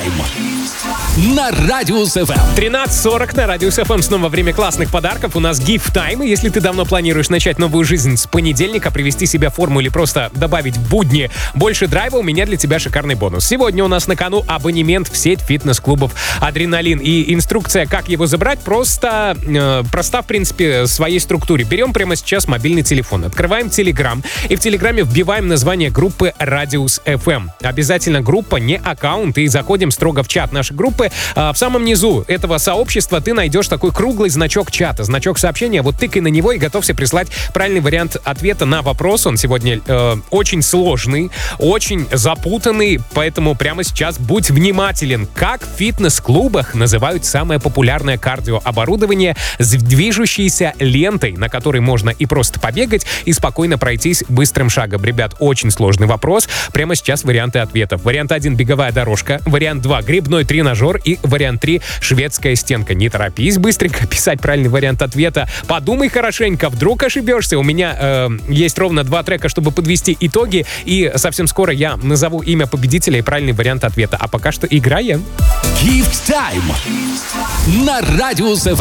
Тайм на Радиус ФМ. 13:40 на Радиус ФМ. Снова время классных подарков. У нас Gift Time. И если ты давно планируешь начать новую жизнь с понедельника, привести себя в форму или просто добавить в будни больше драйва, у меня для тебя шикарный бонус. Сегодня у нас на кону абонемент в сеть фитнес-клубов «Адреналин». И инструкция, как его забрать, проста в принципе, своей структуре. Берем прямо сейчас мобильный телефон, открываем Telegram и в Телеграме вбиваем название группы Радиус ФМ. Обязательно группа, не аккаунт, и заходим строго в чат нашей группы. В самом низу этого сообщества ты найдешь такой круглый значок чата, значок сообщения. Вот тыкай на него и готовься прислать правильный вариант ответа на вопрос. Он сегодня очень сложный, очень запутанный, поэтому прямо сейчас будь внимателен. Как в фитнес-клубах называют самое популярное кардиооборудование с движущейся лентой, на которой можно и просто побегать, и спокойно пройтись быстрым шагом? Ребят, очень сложный вопрос. Прямо сейчас варианты ответов. Вариант 1 — беговая дорожка. Вариант 2 — грибной тренажер. И вариант 3 — шведская стенка. Не торопись быстренько писать правильный вариант ответа. Подумай хорошенько, вдруг ошибешься. У меня есть ровно 2 трека, чтобы подвести итоги. И совсем скоро я назову имя победителя и правильный вариант ответа. А пока что играем. Gift Time на Радиус ФМ.